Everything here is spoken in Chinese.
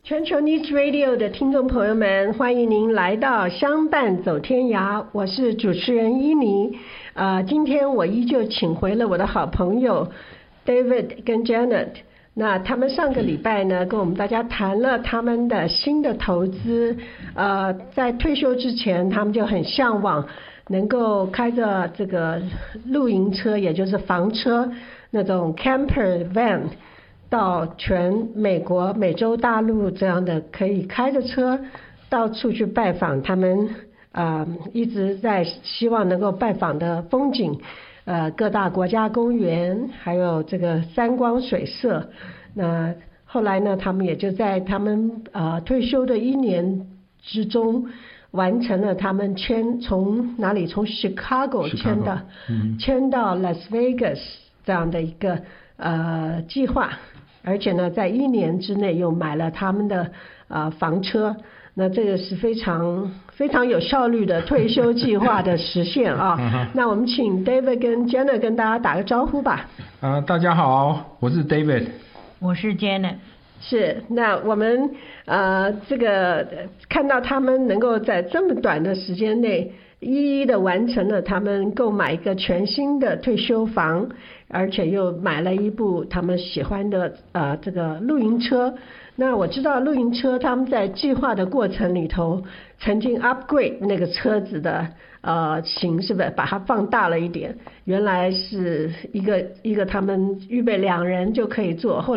全球 News Radio 的听众朋友们，欢迎您来到相伴走天涯，我是主持人伊妮。今天我依旧请回了我的好朋友 David 跟 Janet。那他们上个礼拜呢，跟我们大家谈了他们的新的投资。在退休之前，他们就很向往能够开着这个露营车，也就是房车那种 camper van。到全美国、美洲大陆这样的可以开着车到处去拜访他们一直在希望能够拜访的风景，各大国家公园，还有这个山光水色。那后来呢，他们也就在他们退休的1年之中，完成了他们从哪里？从 Chicago 迁到 Las Vegas 这样的一个计划。而且呢，在1年之内又买了他们的房车，那这个是非常非常有效率的退休计划的实现啊。那我们请 David 跟 Janet 跟大家打个招呼吧。 大家好，我是 David， 我是 Janet。 是，那我们这个看到他们能够在这么短的时间内一一的完成了他们购买一个全新的退休房，而且又买了一部他们喜欢的这个露营车。那我知道露营车他们在计划的过程里头曾经 upgrade 那个车子的型，是不是把它放大了一点？原来是一个他们预备2人就可以坐，后